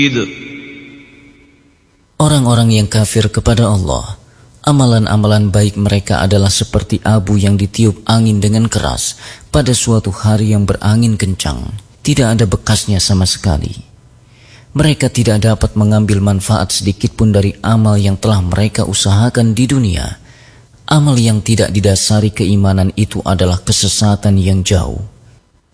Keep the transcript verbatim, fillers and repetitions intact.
Orang-orang yang kafir kepada Allah, amalan-amalan baik mereka adalah seperti abu yang ditiup angin dengan keras pada suatu hari yang berangin kencang. Tidak ada bekasnya sama sekali. Mereka tidak dapat mengambil manfaat sedikit pun dari amal yang telah mereka usahakan di dunia. Amal yang tidak didasari keimanan itu adalah kesesatan yang jauh.